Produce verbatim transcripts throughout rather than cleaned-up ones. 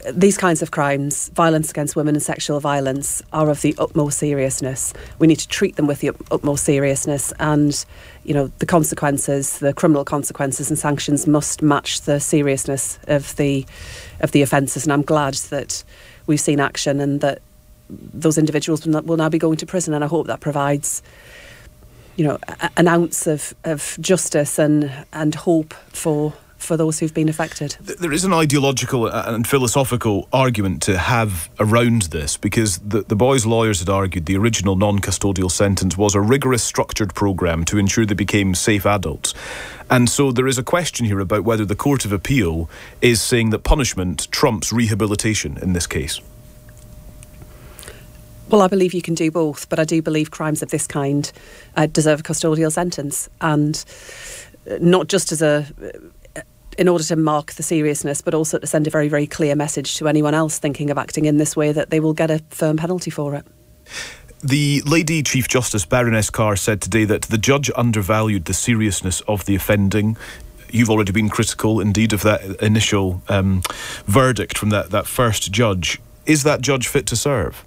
these kinds of crimes, violence against women and sexual violence, are of the utmost seriousness. We need to treat them with the utmost seriousness, and, you know, the consequences, the criminal consequences and sanctions must match the seriousness of the of the offences. And I'm glad that we've seen action and that those individuals will now be going to prison, and I hope that provides, you know, an ounce of, of justice and and hope for for those who've been affected. There is an ideological and philosophical argument to have around this, because the, the boys' lawyers had argued the original non-custodial sentence was a rigorous, structured programme to ensure they became safe adults. And so there is a question here about whether the Court of Appeal is saying that punishment trumps rehabilitation in this case. Well, I believe you can do both, but I do believe crimes of this kind uh, deserve a custodial sentence, and not just as a... in order to mark the seriousness, but also to send a very, very clear message to anyone else thinking of acting in this way that they will get a firm penalty for it. The Lady Chief Justice Baroness Carr said today that the judge undervalued the seriousness of the offending. You've already been critical, indeed, of that initial um, verdict from that, that first judge. Is that judge fit to serve?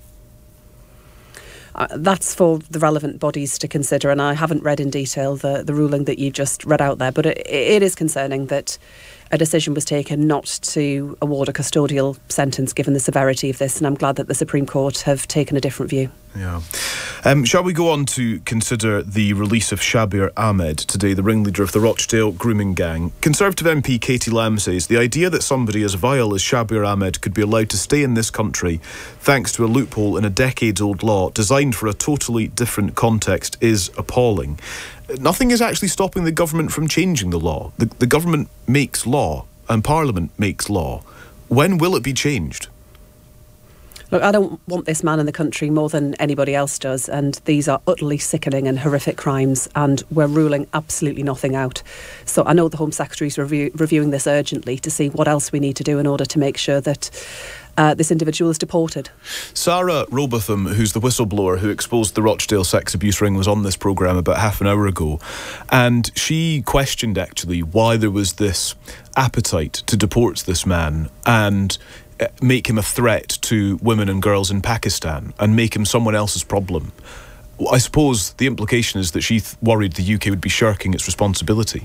Uh, that's for the relevant bodies to consider, and I haven't read in detail the, the ruling that you've just read out there, but it, it is concerning that a decision was taken not to award a custodial sentence given the severity of this, and I'm glad that the Supreme Court have taken a different view. Yeah. Um, shall we go on to consider the release of Shabir Ahmed today, the ringleader of the Rochdale grooming gang? Conservative M P Katie Lamb says the idea that somebody as vile as Shabir Ahmed could be allowed to stay in this country thanks to a loophole in a decades-old law designed for a totally different context is appalling. Nothing is actually stopping the government from changing the law. The, the government makes law and Parliament makes law. When will it be changed? Look, I don't want this man in the country more than anybody else does, and these are utterly sickening and horrific crimes, and we're ruling absolutely nothing out. So I know the Home Secretary is review, reviewing this urgently to see what else we need to do in order to make sure that uh, this individual is deported. Sarah Robotham, who's the whistleblower who exposed the Rochdale sex abuse ring, was on this programme about half an hour ago, and she questioned actually why there was this appetite to deport this man and make him a threat to women and girls in Pakistan and make him someone else's problem. I suppose the implication is that she th- worried the U K would be shirking its responsibility.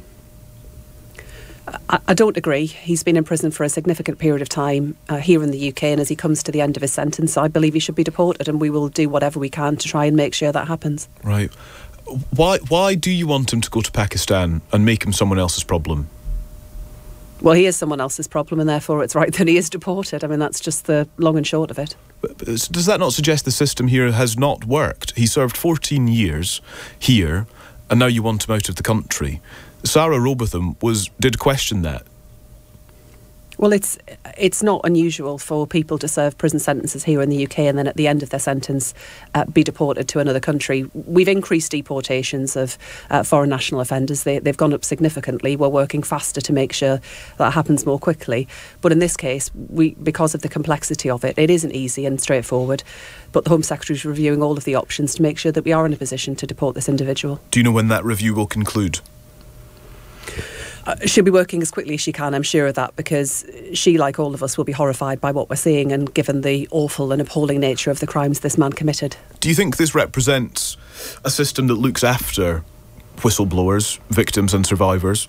I, I don't agree. He's been in prison for a significant period of time uh, here in the U K, and as he comes to the end of his sentence, I believe he should be deported, and we will do whatever we can to try and make sure that happens. Right. Why, why do you want him to go to Pakistan and make him someone else's problem? Well, he is someone else's problem, and therefore it's right that he is deported. I mean, that's just the long and short of it. But, but does that not suggest the system here has not worked? He served fourteen years here, and now you want him out of the country. Sarah Robotham was did question that. Well, it's it's not unusual for people to serve prison sentences here in the U K and then at the end of their sentence uh, be deported to another country. We've increased deportations of uh, foreign national offenders. They, they've gone up significantly. We're working faster to make sure that happens more quickly. But in this case, we because of the complexity of it, it isn't easy and straightforward. But the Home Secretary is reviewing all of the options to make sure that we are in a position to deport this individual. Do you know when that review will conclude? Uh, she'll be working as quickly as she can, I'm sure of that, because she, like all of us, will be horrified by what we're seeing and given the awful and appalling nature of the crimes this man committed. Do you think this represents a system that looks after whistleblowers, victims and survivors?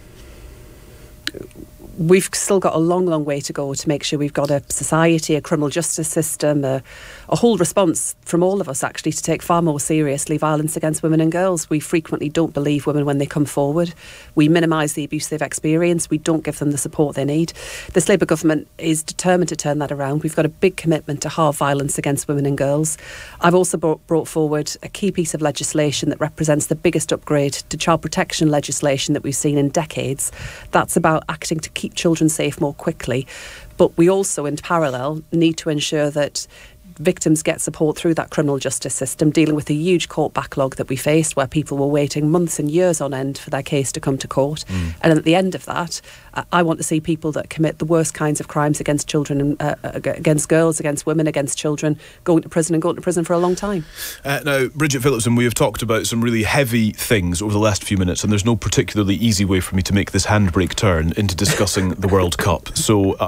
We've still got a long, long way to go to make sure we've got a society, a criminal justice system, a, a whole response from all of us, actually, to take far more seriously violence against women and girls. We frequently don't believe women when they come forward. We minimise the abuse they've experienced. We don't give them the support they need. This Labour government is determined to turn that around. We've got a big commitment to halve violence against women and girls. I've also brought, brought forward a key piece of legislation that represents the biggest upgrade to child protection legislation that we've seen in decades. That's about acting to keep children safe more quickly, but we also in parallel need to ensure that victims get support through that criminal justice system, dealing with the huge court backlog that we faced where people were waiting months and years on end for their case to come to court. Mm. And at the end of that, uh, I want to see people that commit the worst kinds of crimes against children, uh, against girls, against women, against children, going to prison and going to prison for a long time. Uh, now, Bridget Phillipson, we have talked about some really heavy things over the last few minutes, and there's no particularly easy way for me to make this handbrake turn into discussing the World Cup. So